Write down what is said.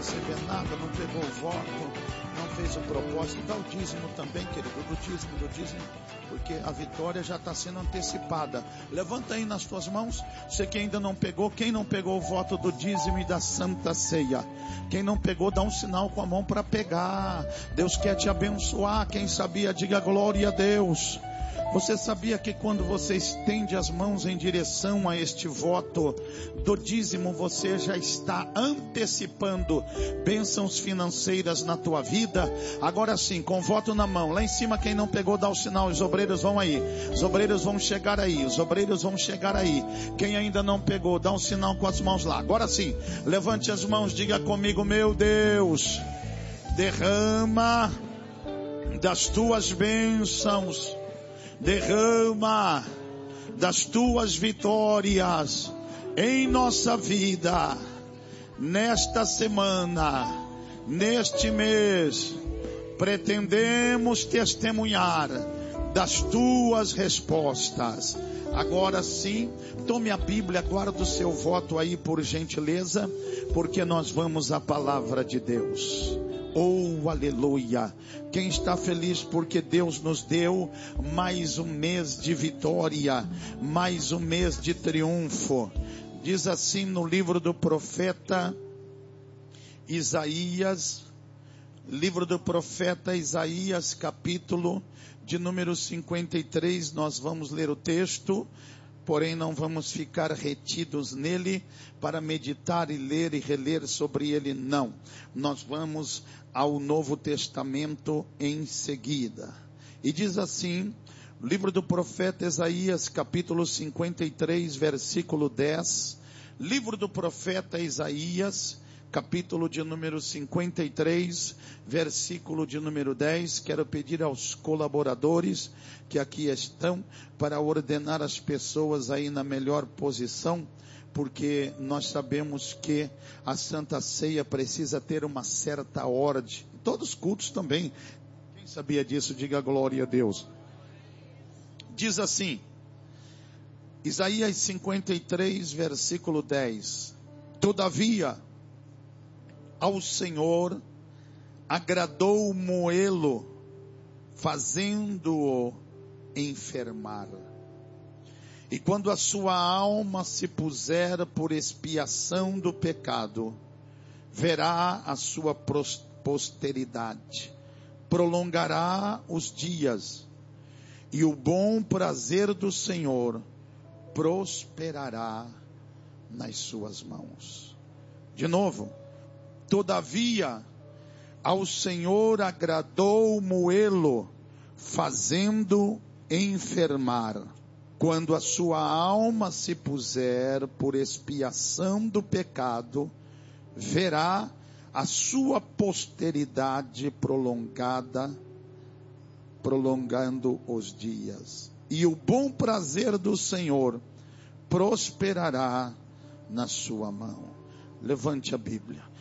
receber nada, não pegou o voto, não fez o propósito, dá o dízimo também, querido, do dízimo, porque a vitória já está sendo antecipada. Levanta aí nas tuas mãos, você que ainda não pegou, quem não pegou o voto do dízimo e da Santa Ceia, quem não pegou, dá um sinal com a mão para pegar. Deus quer te abençoar. Quem sabia, diga glória a Deus. Você sabia que quando você estende as mãos em direção a este voto do dízimo, você já está antecipando bênçãos financeiras na tua vida? Agora sim, com o voto na mão, lá em cima quem não pegou dá o sinal, os obreiros vão aí, os obreiros vão chegar aí, os obreiros vão chegar aí. Quem ainda não pegou, dá um sinal com as mãos lá. Agora sim, levante as mãos, diga comigo: meu Deus, derrama das tuas bênçãos, derrama das tuas vitórias em nossa vida, nesta semana, neste mês. Pretendemos testemunhar das tuas respostas. Agora sim, tome a Bíblia, guarda o seu voto aí por gentileza, porque nós vamos à palavra de Deus. Oh, aleluia! Quem está feliz porque Deus nos deu mais um mês de vitória, mais um mês de triunfo. Diz assim no livro do profeta Isaías, capítulo de número 53, nós vamos ler o texto, porém não vamos ficar retidos nele para meditar e ler e reler sobre ele, não. Nós vamos ao Novo Testamento em seguida. E diz assim, livro do profeta Isaías, capítulo 53, versículo 10. Livro do profeta Isaías, capítulo de número 53, versículo de número 10. Quero pedir aos colaboradores que aqui estão para ordenar as pessoas aí na melhor posição, porque nós sabemos que a Santa Ceia precisa ter uma certa ordem. Todos os cultos também. Quem sabia disso, diga glória a Deus. Diz assim, Isaías 53, versículo 10. Todavia, ao Senhor agradou moê-lo, fazendo-o enfermar. E quando a sua alma se puser por expiação do pecado, verá a sua posteridade, prolongará os dias, e o bom prazer do Senhor prosperará nas suas mãos. De novo, todavia ao Senhor agradou moê-lo, fazendo enfermar. Quando a sua alma se puser por expiação do pecado, verá a sua posteridade prolongando os dias. E o bom prazer do Senhor prosperará na sua mão. Levante a Bíblia.